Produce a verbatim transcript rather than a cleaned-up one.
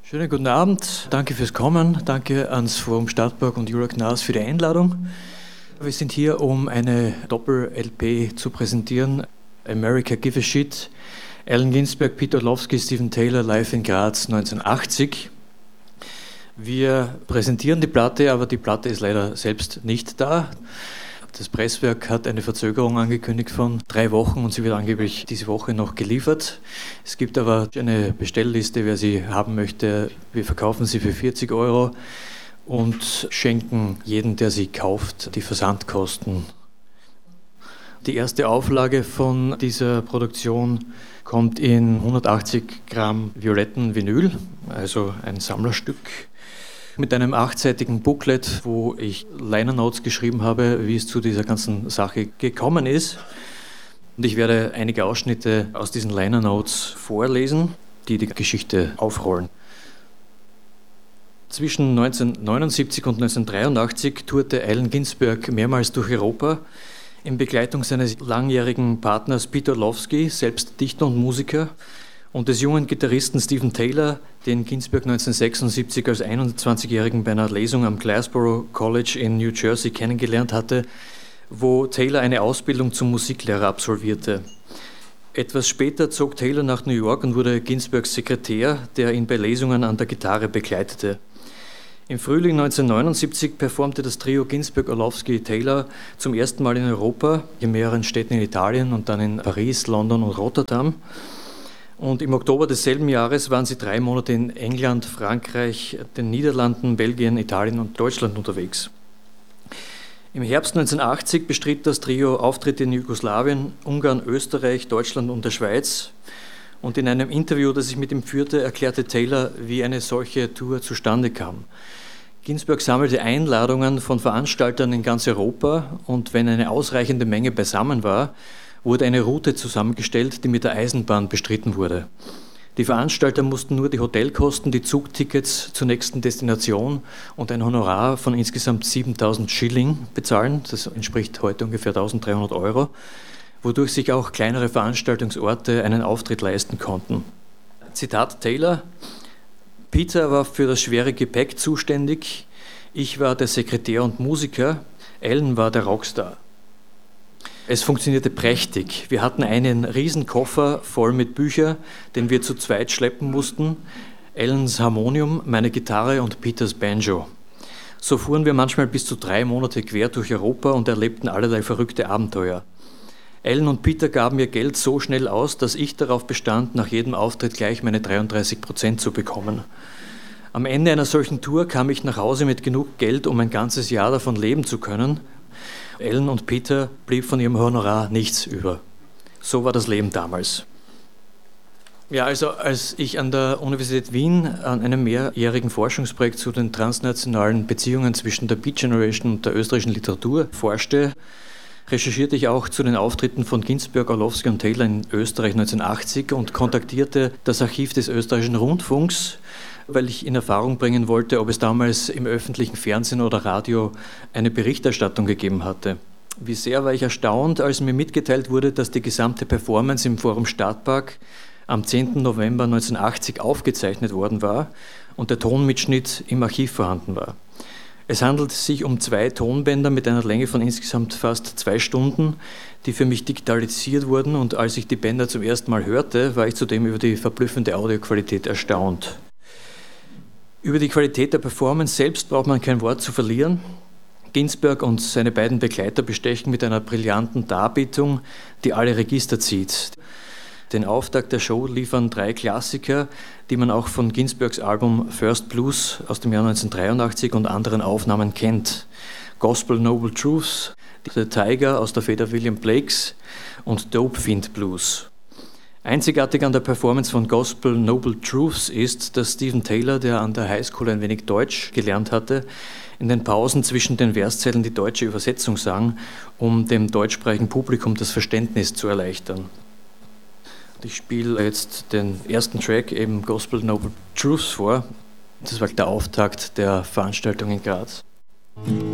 Schönen guten Abend, danke fürs Kommen, danke ans Forum Stadtpark und Jura Gnas für die Einladung. Wir sind hier, um eine Doppel-L P zu präsentieren, America Give a Shit, Allen Ginsberg, Peter Orlowski, Stephen Taylor, live in Graz neunzehnhundertachtzig. Wir präsentieren die Platte, aber die Platte ist leider selbst nicht da. Das Presswerk hat eine Verzögerung angekündigt von drei Wochen und sie wird angeblich diese Woche noch geliefert. Es gibt aber eine Bestellliste, wer sie haben möchte. Wir verkaufen sie für vierzig Euro und schenken jedem, der sie kauft, die Versandkosten. Die erste Auflage von dieser Produktion kommt in hundertachtzig Gramm violetten Vinyl, also ein Sammlerstück, mit einem achtseitigen Booklet, wo ich Liner Notes geschrieben habe, wie es zu dieser ganzen Sache gekommen ist. Und ich werde einige Ausschnitte aus diesen Liner Notes vorlesen, die die Geschichte aufrollen. Zwischen neunzehnhundertneunundsiebzig und neunzehnhundertdreiundachtzig tourte Allen Ginsberg mehrmals durch Europa in Begleitung seines langjährigen Partners Peter Orlowski, selbst Dichter und Musiker, und des jungen Gitarristen Stephen Taylor, den Ginsberg neunzehnhundertsechsundsiebzig als einundzwanzigjährigen bei einer Lesung am Glassboro College in New Jersey kennengelernt hatte, wo Taylor eine Ausbildung zum Musiklehrer absolvierte. Etwas später zog Taylor nach New York und wurde Ginsbergs Sekretär, der ihn bei Lesungen an der Gitarre begleitete. Im Frühling neunzehnhundertneunundsiebzig performte das Trio Ginsberg, Orlowski, Taylor zum ersten Mal in Europa, in mehreren Städten in Italien und dann in Paris, London und Rotterdam. Und im Oktober desselben Jahres waren sie drei Monate in England, Frankreich, den Niederlanden, Belgien, Italien und Deutschland unterwegs. Im Herbst neunzehnhundertachtzig bestritt das Trio Auftritte in Jugoslawien, Ungarn, Österreich, Deutschland und der Schweiz. Und in einem Interview, das ich mit ihm führte, erklärte Taylor, wie eine solche Tour zustande kam. Ginsberg sammelte Einladungen von Veranstaltern in ganz Europa und wenn eine ausreichende Menge beisammen war, wurde eine Route zusammengestellt, die mit der Eisenbahn bestritten wurde. Die Veranstalter mussten nur die Hotelkosten, die Zugtickets zur nächsten Destination und ein Honorar von insgesamt siebentausend Schilling bezahlen. Das entspricht heute ungefähr eintausenddreihundert Euro, wodurch sich auch kleinere Veranstaltungsorte einen Auftritt leisten konnten. Zitat Taylor: Peter war für das schwere Gepäck zuständig, ich war der Sekretär und Musiker, Allen war der Rockstar. Es funktionierte prächtig. Wir hatten einen riesen Koffer voll mit Büchern, den wir zu zweit schleppen mussten. Allens Harmonium, meine Gitarre und Peters Banjo. So fuhren wir manchmal bis zu drei Monate quer durch Europa und erlebten allerlei verrückte Abenteuer. Allen und Peter gaben ihr Geld so schnell aus, dass ich darauf bestand, nach jedem Auftritt gleich meine dreiunddreißig Prozent zu bekommen. Am Ende einer solchen Tour kam ich nach Hause mit genug Geld, um ein ganzes Jahr davon leben zu können. Allen und Peter blieb von ihrem Honorar nichts über. So war das Leben damals. Ja, also als ich an der Universität Wien an einem mehrjährigen Forschungsprojekt zu den transnationalen Beziehungen zwischen der Beat Generation und der österreichischen Literatur forschte, recherchierte ich auch zu den Auftritten von Ginsberg, Orlowski und Taylor in Österreich neunzehnhundertachtzig und kontaktierte das Archiv des österreichischen Rundfunks, weil ich in Erfahrung bringen wollte, ob es damals im öffentlichen Fernsehen oder Radio eine Berichterstattung gegeben hatte. Wie sehr war ich erstaunt, als mir mitgeteilt wurde, dass die gesamte Performance im Forum Stadtpark am zehnten November neunzehnhundertachtzig aufgezeichnet worden war und der Tonmitschnitt im Archiv vorhanden war. Es handelt sich um zwei Tonbänder mit einer Länge von insgesamt fast zwei Stunden, die für mich digitalisiert wurden, und als ich die Bänder zum ersten Mal hörte, war ich zudem über die verblüffende Audioqualität erstaunt. Über die Qualität der Performance selbst braucht man kein Wort zu verlieren. Ginsberg und seine beiden Begleiter bestechen mit einer brillanten Darbietung, die alle Register zieht. Den Auftakt der Show liefern drei Klassiker, die man auch von Ginsbergs Album First Blues aus dem Jahr neunzehnhundertdreiundachtzig und anderen Aufnahmen kennt. Gospel Noble Truths, The Tiger aus der Feder William Blakes und Dope Fiend Blues. Einzigartig an der Performance von Gospel Noble Truths ist, dass Stephen Taylor, der an der Highschool ein wenig Deutsch gelernt hatte, in den Pausen zwischen den Verszeilen die deutsche Übersetzung sang, um dem deutschsprachigen Publikum das Verständnis zu erleichtern. Ich spiele jetzt den ersten Track, eben Gospel Noble Truths, vor. Das war der Auftakt der Veranstaltung in Graz.